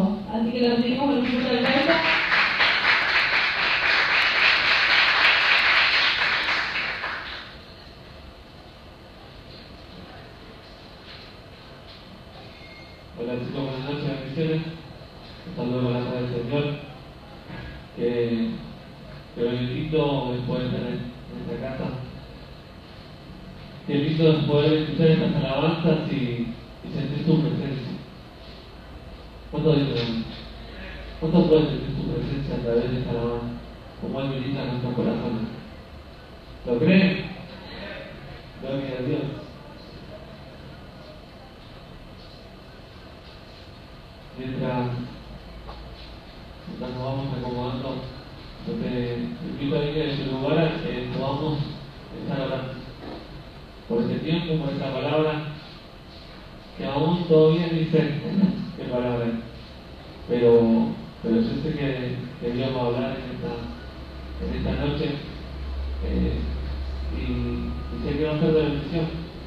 tiempo. Así que lo recibimos con un fuerte aplauso. Hola chicos, buenas noches, bendiciones. Un saludo con la paz del Señor. Que bendito es poder estar en nuestra casa. Qué lindo es poder escuchar estas alabanzas y sentir su presencia. ¿Cuántos dicen? ¿Cuántos pueden sentir su presencia a través de esta alabanza? Como Él bendice a nuestros corazones. ¿Lo creen? Gloria a Dios. Mientras nos vamos acomodando, yo te invito a ir en su lugar que podamos estar orando por este tiempo, por esta palabra, que aún todavía dice qué palabra es, pero yo sé que Dios va a hablar en esta noche, y sé que va a ser de bendición.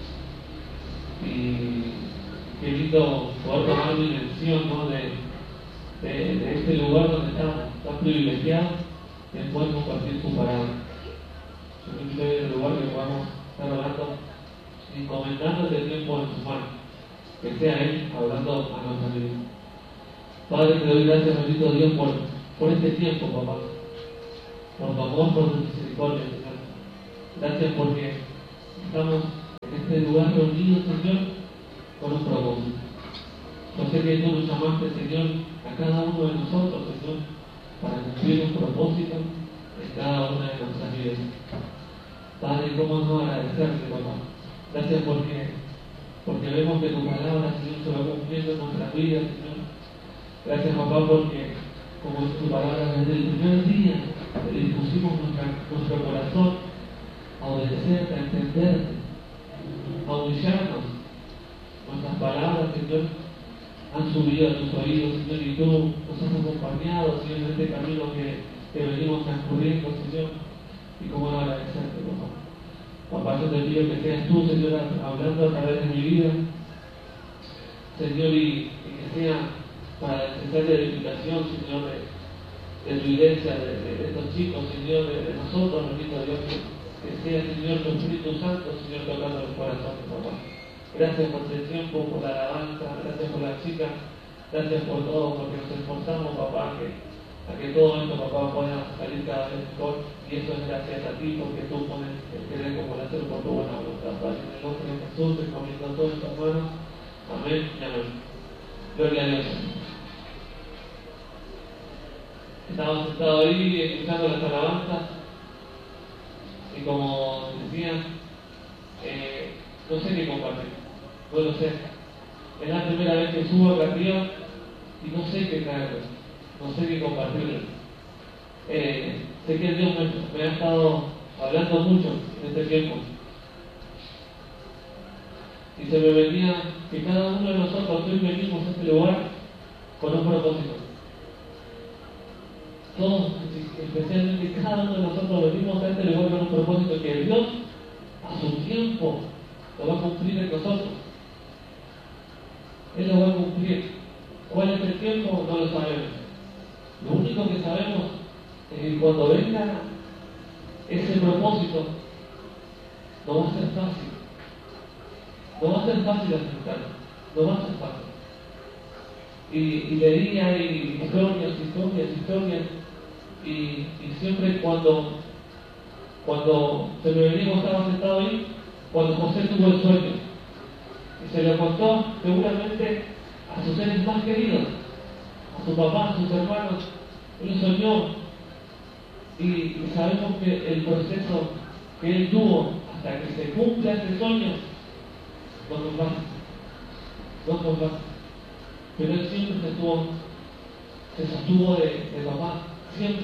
Y qué lindo poder tomar dimensión, ¿no?, de este lugar donde estamos tan privilegiados en poder compartir su palabra. Yo te invito a ir en el lugar que podamos estar orando, encomendando este tiempo en sus manos, que sea Él hablando a nuestra vida. Padre, te doy gracias, bendito Dios, por este tiempo, papá, por tu amor, por tu misericordia, Señor. Gracias porque estamos en este lugar reunidos, Señor, con un propósito. Yo sé que tú nos llamaste, Señor, a cada uno de nosotros, Señor, para cumplir un propósito en cada una de nuestras vidas. Padre, ¿cómo no agradecerte, papá? Gracias porque vemos que tu palabra, Señor, se va cumpliendo en nuestras vidas, Señor. Gracias, papá, porque como es tu palabra, desde el primer día le dispusimos nuestro corazón a obedecerte, a entenderte, a humillarnos. Nuestras palabras, Señor, han subido a tus oídos, Señor, y tú nos has acompañado, Señor, en este camino que venimos transcurriendo, Señor. Y cómo no agradecerte, papá. Papá, yo te pido que seas tú, Señor, hablando a través de mi vida, Señor, y que sea para la necesaria edificación, Señor, de tu iglesia, de estos chicos, Señor, de nosotros, bendito Dios, que sea, Señor, tu Espíritu Santo, Señor, tocando los corazones, papá. Gracias por este tiempo, por la alabanza, gracias por la chica, gracias por todo, porque nos esforzamos, papá, a que todo esto, papá, pueda salir cada vez mejor, y eso es gracias a ti, porque tú pones el querer como el hacer por tu buena voluntad, Padre. En el nombre de Jesús, te encomiendo todo en tus manos. Amén y amén. Gloria a Dios. Estamos sentados ahí escuchando las alabanzas, y como decía, no sé qué compartir, no lo sé. Es la primera vez que subo acá arriba y no sé qué traerles, no sé qué compartirles. Sé que Dios me ha estado hablando mucho en este tiempo. Y se me venía que cada uno de nosotros hoy venimos a este lugar con un propósito. Todos, especialmente cada uno de nosotros, venimos a este lugar con un propósito que Dios, a su tiempo, lo va a cumplir en nosotros. Él lo va a cumplir. ¿Cuál es el tiempo? No lo sabemos. Lo único que sabemos es que cuando venga ese propósito, no va a ser fácil. No va a ser fácil aceptarlo. No va a ser fácil. Y leía ahí historias, y siempre cuando se me venía, estaba sentado ahí, cuando José tuvo el sueño, y se lo contó seguramente a sus seres más queridos, a su papá, a sus hermanos. Él soñó, y sabemos que el proceso que él tuvo hasta que se cumpla ese sueño no fue fácil, no fue fácil. Pero él siempre se sostuvo de papá, siempre.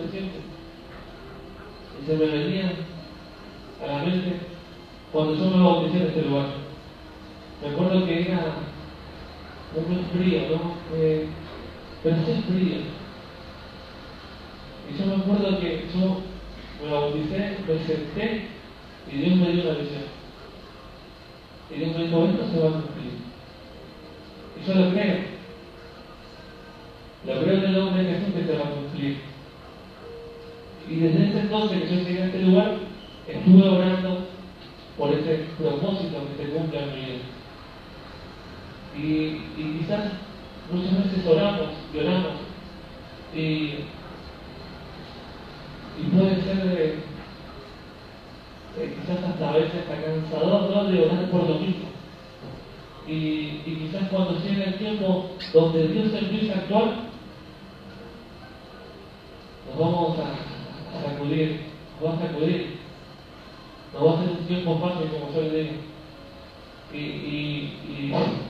Y se me venía a la mente cuando yo me bauticé en este lugar. Me acuerdo que era un frío, ¿no? Pero hacía frío. Y yo me acuerdo que yo me bauticé, me senté y Dios me dio una visión. Y Dios me dijo, esto se va a cumplir. Y yo lo creo. Lo creo en el nombre de Jesús que se va a cumplir. Y desde ese entonces que yo llegué a este lugar, estuve orando por ese propósito que se cumpla en mi vida. Y quizás muchas veces oramos, lloramos, y puede ser quizás hasta a veces hasta cansador de orar por lo mismo. Y quizás cuando llega el tiempo donde Dios empieza a actuar, nos vamos a sacudir, nos va a sacudir. No va a ser un tiempo fácil, como yo le digo. Y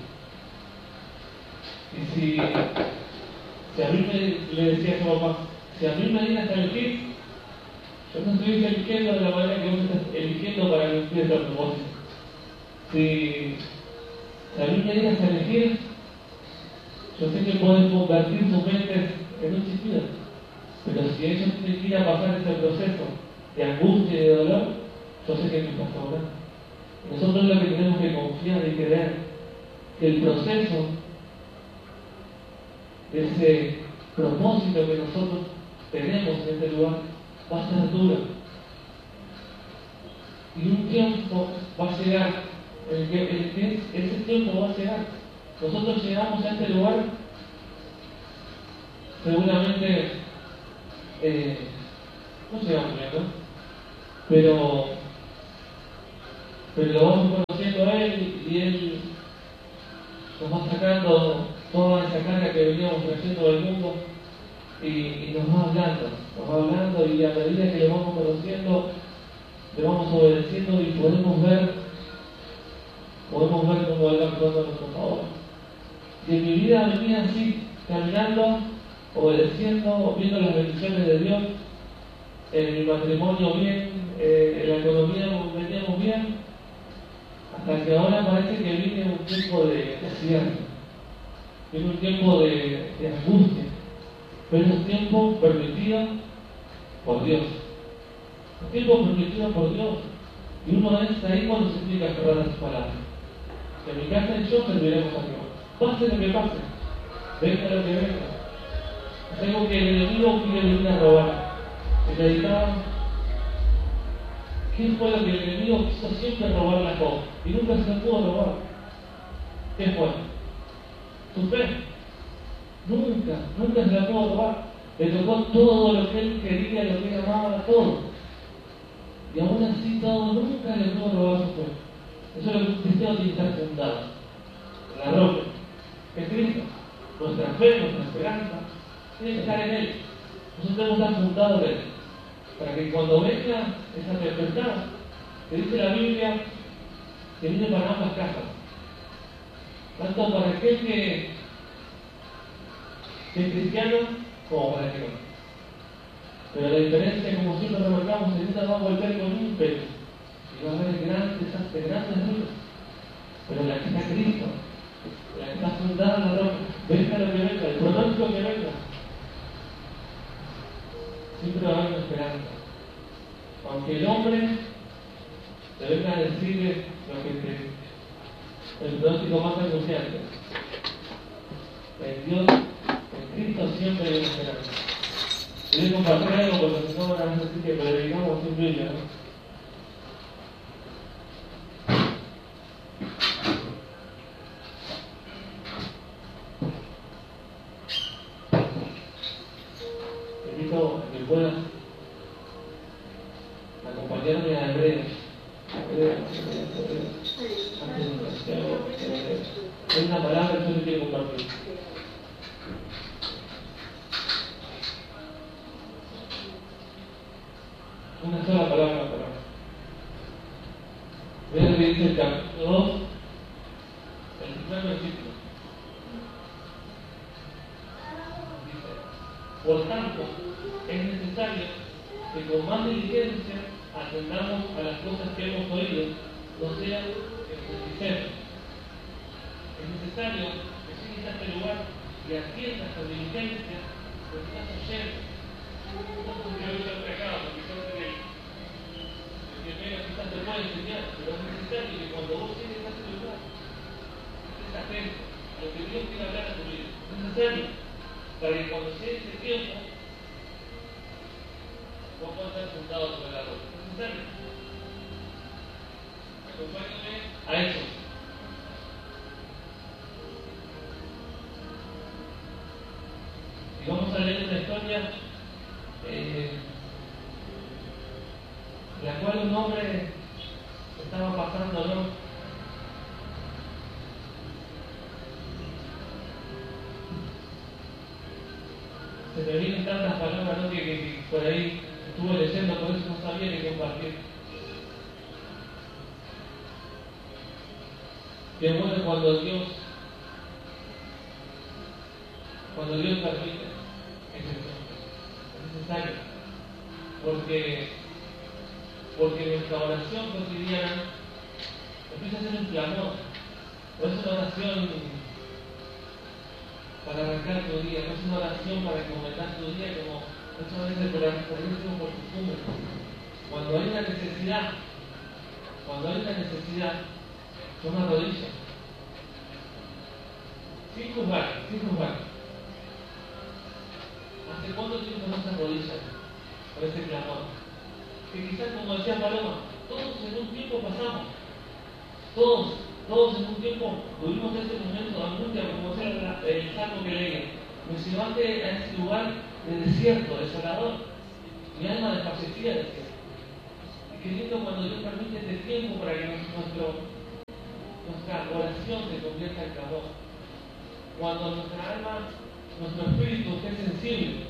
si a mí le decía a su papá, si a mí me dieras a elegir, yo no estuviese eligiendo de la manera que vos estás eligiendo para cumplir ese propósito. Si a mí me dieras a elegir, yo sé que pueden convertir sus mentes en un suicidio. Pero si ellos tienen que ir a pasar ese proceso de angustia y de dolor, yo sé que me está sobrando. Nosotros lo que tenemos que confiar y creer que el proceso de ese propósito que nosotros tenemos en este lugar va a ser duro. Y un tiempo va a llegar, ese tiempo va a llegar. Nosotros llegamos a este lugar, seguramente, no llegamos bien, ¿no? Pero lo vamos conociendo a Él y Él nos va sacando toda esa carga que veníamos trayendo del mundo y nos va hablando y a medida que lo vamos conociendo, le vamos obedeciendo y podemos ver cómo Él va actuando a nuestro favor. Y en mi vida venía así, caminando, obedeciendo, viendo las bendiciones de Dios, en mi matrimonio bien, en la economía veníamos bien, hasta que ahora parece que viene un tiempo de cierre, viene un tiempo de angustia, pero es un tiempo permitido por Dios. Un tiempo permitido por Dios. Y uno es ahí cuando se tiene que aferrar a sus palabras. En mi casa y yo serviremos a Dios. Pase lo que pase, venga lo que venga. Es algo que el enemigo quiere venir a robar. Se dedicaba. ¿Qué fue lo que el enemigo quiso siempre robar la cosa? Y nunca se la pudo robar. ¿Qué fue? Tu fe. Nunca se la pudo robar. Le tocó todo lo que él quería, lo que él amaba, todo. Y aún así todo nunca le pudo robar su fe. Eso es lo que un cristiano tiene que estar fundado. En la roca. Que es Cristo. Nuestra fe, nuestra esperanza, tiene que estar en Él. Nosotros tenemos que estar fundados en Él. Para que cuando venga esa tempestad, que dice la Biblia, que viene para ambas casas. Tanto para aquel que es cristiano, como para el que no. Pero la diferencia, como siempre remarcamos, es que esta va a volver con ímpetu. Y va a haber grandes ruidos. Pero la que está Cristo, la que está fundada en la roca, venga lo que venga, el pronóstico que venga, siempre va a haber una esperanza. Aunque el hombre te venga a decirle lo que el pronóstico más angustiante, en Dios, en Cristo siempre hay una esperanza. Quería compartir algo porque si no van a decir que predicamos sin Biblia, ¿no? Te invito a que puedas acompañarme a Hebreos. Hay una palabra que yo te quiero compartir. Una sola palabra. Vean lo que dice el capítulo 2, el primer versículo. Dice: por tanto, es necesario que con más diligencia atendamos a las cosas que hemos oído, no sean hechicideros. Es necesario que llegues a este lugar y atiendas con diligencia lo que estás oyendo. No porque hoy yo estoy acá, porque yo soy el que menos quizás te puede enseñar, pero es necesario que cuando vos llegues a este lugar, estés atento a lo que Dios quiere hablar a tu vida. Es necesario. para que cuando llegue ese tiempo, vos puedas estar sentado sobre la roca. ¿Es necesario? Acompáñame a eso. Y vamos a leer una historia la cual un hombre estaba pasándolo. Se me vienen tantas palabras, ¿no? que por ahí estuve leyendo, por eso no sabía que compartir. Que es bueno cuando Dios permite, es necesario, porque nuestra oración cotidiana empieza a ser un clamor. No es una oración para arrancar tu día, no es una oración para encomendar tu día como muchas veces por costumbre. Cuando hay una necesidad, yo me arrodillo. Sin juzgar. ¿Hace cuánto tiempo no se arrodillan por ese clamor? Que quizás, como decía Paloma, todos en un tiempo pasamos. Todos en un tiempo tuvimos ese momento de angustia, como decía el salmo que leía. Me llevaste a ese lugar de desierto, desolador. Mi alma desfallecida, decía. Y qué lindo cuando Dios permite este tiempo para que nuestra oración se convierta en clamor. Cuando nuestra alma, nuestro espíritu esté sensible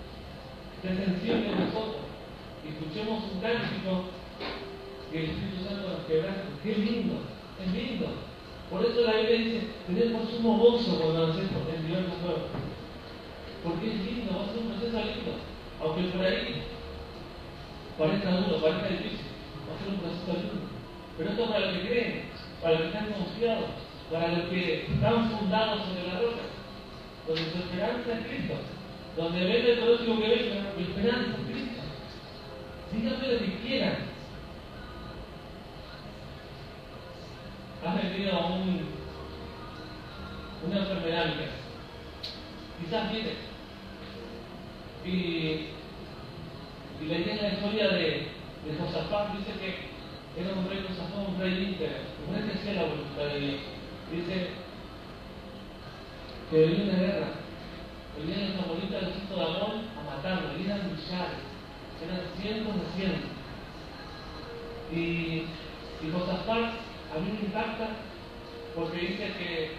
en nosotros, y escuchemos un cántico que el Espíritu Santo nos quebranta. ¡Qué lindo! Es lindo. Por eso la Biblia dice, tener por sumo gozo cuando hacemos en diversos nuevos. Porque es lindo, va a ser un proceso lindo. Aunque por ahí parezca duro, parezca difícil, va a ser un proceso lindo. Pero esto para los que creen, para los que están confiados, para los que están fundados sobre la roca, donde su esperanza es Cristo, donde ven el próximo que venga, mi esperanza es Cristo. Díganme lo que quieran. Has tenido una enfermedad, quizás viene y leí la historia de Josafat. Dice que era un rey Josafat, un rey íntegro, un rey que hacía la voluntad de Dios. Dice que venía una guerra, venían los amonitas del hijo de Amón a matarlo, y eran millares, eran cientos. Y Josafat a mí me impacta porque dice que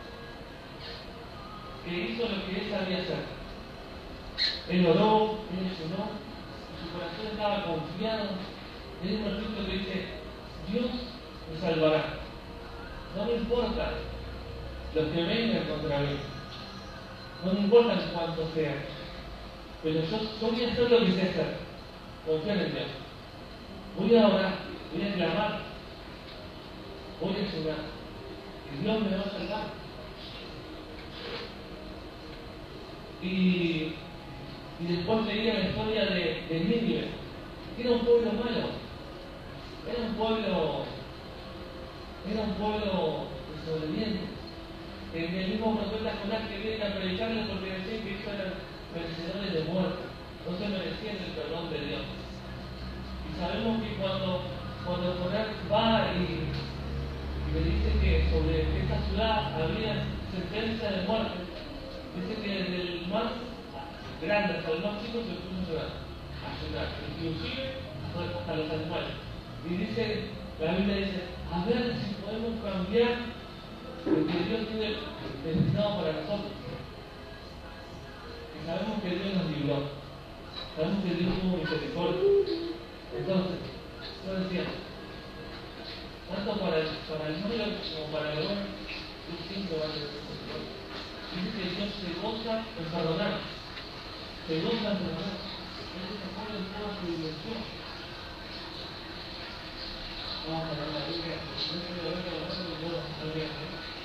hizo lo que él sabía hacer. Él oró, él ayunó, y su corazón estaba confiado. Hay un versículo que dice, Dios me salvará. No me importa los que vengan contra mí. No me importa cuánto sean. Pero yo voy a hacer lo que sé hacer. Confiar en Dios. Voy a orar, voy a clamar, voy a ayudar. Y Dios me va a salvar. Y después leía la historia de Nínive, que era un pueblo malo. Era un pueblo desobediente. El mismo profeta Jonás que viene a predicarles porque decían que ellos eran merecedores de muerte, no se merecían el perdón de Dios. Y sabemos que cuando Jonás va y le dice que sobre esta ciudad había sentencia de muerte, dice que desde el más grande hasta el más chico se puso a llorar, inclusive hasta los animales. Y dice, la Biblia dice, a ver si podemos cambiar lo que Dios tiene destinado para nosotros. Y sabemos que Dios nos libró, sabemos que Dios tuvo misericordia. Entonces, yo decía, tanto para el malo como para el bueno, Dios siempre va a tener misericordia. Dice que Dios se goza en perdonar, se goza en perdonar. Él se pone en toda su dimensión. Vamos a ver la Biblia, no se lo ve, pero no se lo puedo hacer bien.